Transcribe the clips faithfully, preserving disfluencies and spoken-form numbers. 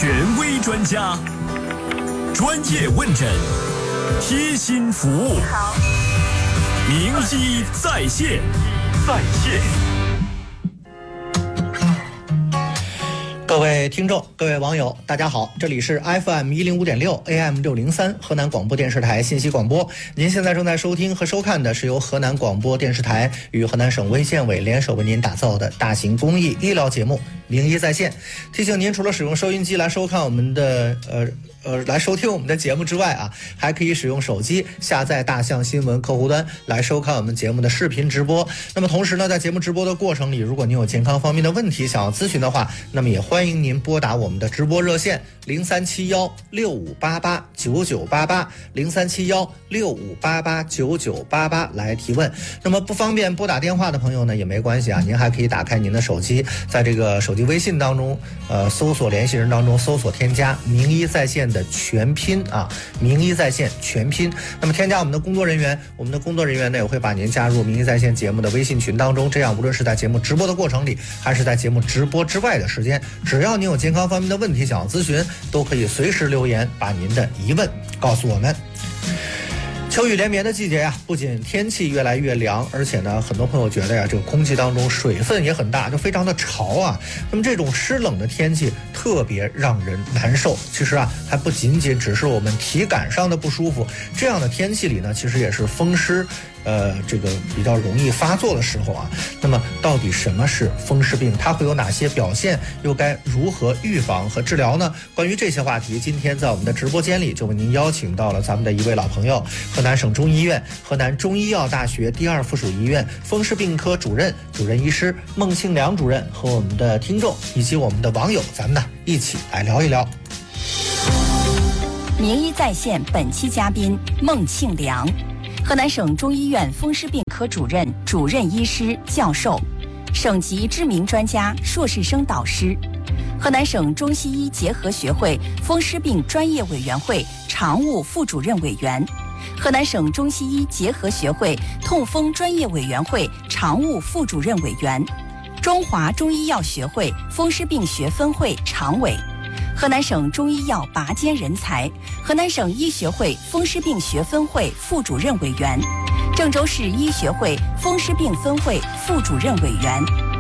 权威专家，专业问诊，贴心服务。好，名医在线，在线。 各位听众，各位网友，大家好，这里是 F M 一零五点六 A M 六零三河南广播电视台信息广播。您现在正在收听和收看的是由河南广播电视台与河南省卫健委联手为您打造的大型公益医疗节目《名医在线》。提醒您，除了使用收音机来收看我们的呃呃来收听我们的节目之外啊，还可以使用手机下载大象新闻客户端来收看我们节目的视频直播。那么同时呢，在节目直播的过程里，如果您有健康方面的问题想要咨询的话，那么也欢迎您拨打我们的直播热线零三七幺六五八八九九八八零三七幺六五八八九九八八来提问。那么不方便拨打电话的朋友呢，也没关系啊，您还可以打开您的手机，在这个手机微信当中，呃，搜索联系人当中搜索添加“名医在线”的全拼啊，“名医在线”全拼。那么添加我们的工作人员，我们的工作人员呢也会把您加入“名医在线”节目的微信群当中，这样无论是在节目直播的过程里，还是在节目直播之外的时间，只要您有健康方面的问题想要咨询，都可以随时留言把您的疑问告诉我们。秋雨连绵的季节呀、啊，不仅天气越来越凉，而且呢，很多朋友觉得呀，这个空气当中水分也很大，就非常的潮啊。那么这种湿冷的天气特别让人难受。其实啊，还不仅仅只是我们体感上的不舒服，这样的天气里呢，其实也是风湿。呃，这个比较容易发作的时候啊，那么到底什么是风湿病？它会有哪些表现？又该如何预防和治疗呢？关于这些话题，今天在我们的直播间里就为您邀请到了咱们的一位老朋友，河南省中医院河南中医药大学第二附属医院风湿病科主任、主任医师孟庆良主任，和我们的听众以及我们的网友，咱们呢一起来聊一聊。 名医在线本期嘉宾孟庆良，河南省中医院风湿病科主任、主任医师、教授，省级知名专家、硕士生导师，河南省中西医结合学会风湿病专业委员会常务副主任委员，河南省中西医结合学会痛风专业委员会常务副主任委员，中华中医药学会风湿病学分会常委，河南省中医药拔尖人才，河南省医学会风湿病学分会副主任委员，郑州市医学会风湿病分会副主任委员。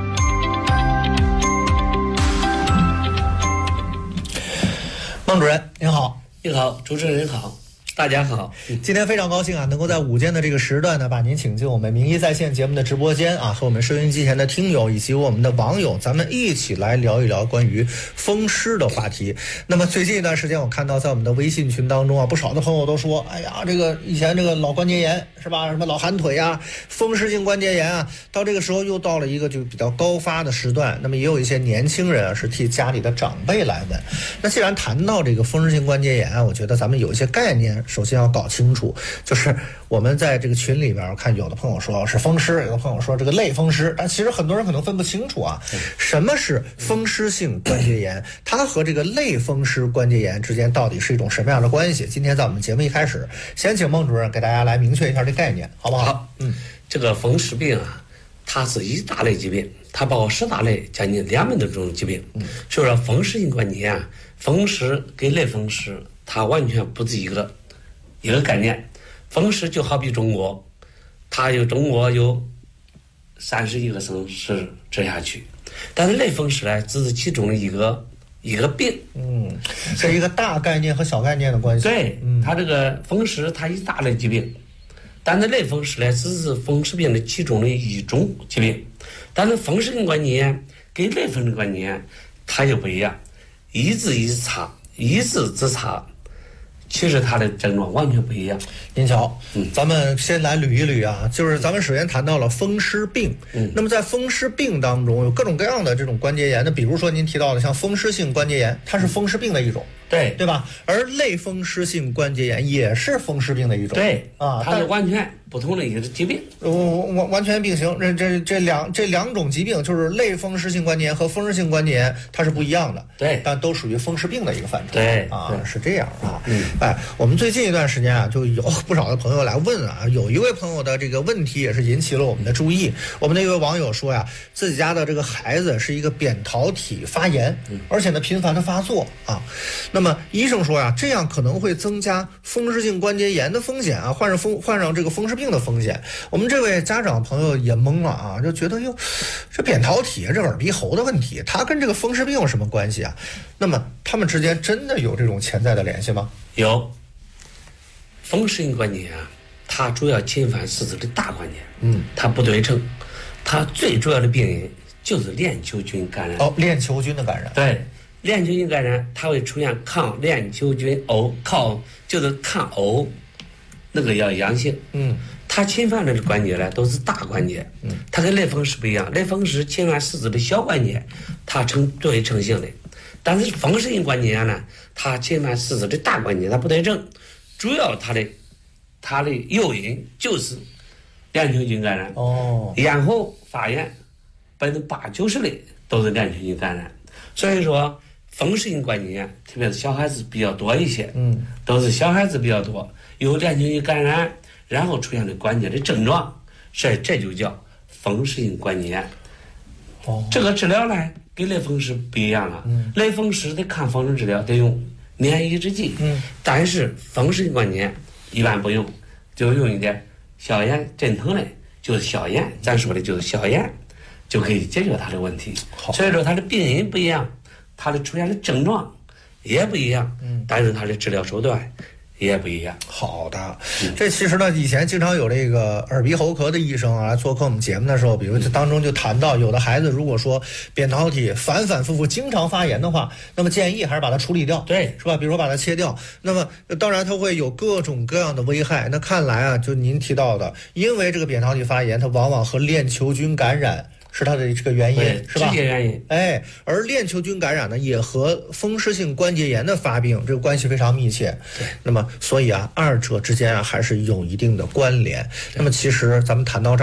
孟主任您好。 您好，主持人您好，大家好。 今天非常高兴啊，能够在午间的这个时段呢，把您请进我们名医在线节目的直播间啊，和我们收音机前的听友以及我们的网友，咱们一起来聊一聊关于风湿的话题。那么最近一段时间，我看到在我们的微信群当中啊，不少的朋友都说，哎呀，这个以前这个老关节炎是吧，什么老寒腿啊，风湿性关节炎啊，到这个时候又到了一个就比较高发的时段。那么也有一些年轻人啊，是替家里的长辈来问。那既然谈到这个风湿性关节炎啊，我觉得咱们有一些概念首先要搞清楚，就是我们在这个群里边看，有的朋友说是风湿，有的朋友说这个类风湿，但其实很多人可能分不清楚啊，什么是风湿性关节炎，它和这个类风湿关节炎之间到底是一种什么样的关系？今天在我们节目一开始，先请孟主任给大家来明确一下这概念，好不好？ 好，嗯，这个风湿病啊，它是一大类疾病，它包括十大类，将近两百多种疾病。嗯，所以说风湿性关节炎啊，风湿跟类风湿它完全不是一个一个概念。风湿就好比中国，它有中国有三十一个省市治下去，但是类风湿呢，只是其中的一个一个病。 嗯，是一个大概念和小概念的关系。 对，嗯，它这个风湿它一大类疾病，但是类风湿呢，只是风湿病的其中的一种疾病。但是风湿性关节炎跟类风湿关节炎它就不一样，一字一差，一字之差。其实它的症状完全不一样。 您瞧，嗯，咱们先来捋一捋啊，就是咱们首先谈到了风湿病，嗯，那么在风湿病当中有各种各样的这种关节炎，那比如说您提到的像风湿性关节炎，它是风湿病的一种， 对对吧？而类风湿性关节炎也是风湿病的一种， 对啊， 它是完全不同的一个疾病， 完完完全并行。这这这两这两种疾病就是类风湿性关节炎和风湿性关节炎，它是不一样的， 对， 但都属于风湿病的一个范畴， 对啊，是这样啊。 嗯， 哎，我们最近一段时间啊，就有不少的朋友来问啊，有一位朋友的这个问题也是引起了我们的注意。我们的一位网友说呀，自己家的这个孩子是一个扁桃体发炎，而且呢频繁的发作啊。那么医生说呀，这样可能会增加风湿性关节炎的风险啊，患上风患上这个风湿病的风险。我们这位家长朋友也懵了啊，就觉得哟，这扁桃体这耳鼻喉的问题，它跟这个风湿病有什么关系啊？那么他们之间真的有这种潜在的联系吗？ 有。风湿性关节炎啊，它主要侵犯四肢的大关节， 嗯， 它不对称，它最主要的病因就是链球菌感染。 哦，链球菌的感染。 对，链球菌感染它会出现抗链球菌 O 抗就是抗 O 那个要阳性。 嗯， 它侵犯的关节呢都是大关节，嗯，它跟类风湿不一样，类风湿侵犯四肢的小关节，它呈对称性的，但是风湿性关节炎呢，它侵犯四肢的大关节，它不对称，主要它的它的诱因就是链球菌感染。 哦， 咽喉发炎，百分之八九十的都是链球菌感染，所以说风湿性关节炎，特别是小孩子比较多一些， 嗯， 都是小孩子比较多，有链球菌感染，然后出现的关节的症状，这这就叫风湿性关节炎。 哦， 这个治疗呢跟类风湿不一样了， 嗯， 类风湿的抗风湿治疗得用免疫制剂， 嗯， 但是风湿性关节炎一般不用，就用一点消炎镇疼的，就是消炎，咱说的就是消炎，就可以解决它的问题。所以说它的病因不一样，它的出现的症状也不一样，嗯，但是它的治疗手段也不一样。 好的，这其实呢，以前经常有这个耳鼻喉科的医生啊来做客我们节目的时候，比如当中就谈到，有的孩子如果说扁桃体反反复复经常发炎的话，那么建议还是把它处理掉， 对， 是吧？比如说把它切掉。那么当然它会有各种各样的危害。那看来啊，就您提到的，因为这个扁桃体发炎，它往往和链球菌感染是它的这个原因，是吧？ 直接原因。 哎，而链球菌感染呢，也和风湿性关节炎的发病这个关系非常密切。 对， 那么所以啊，二者之间啊还是有一定的关联。那么其实咱们谈到这儿。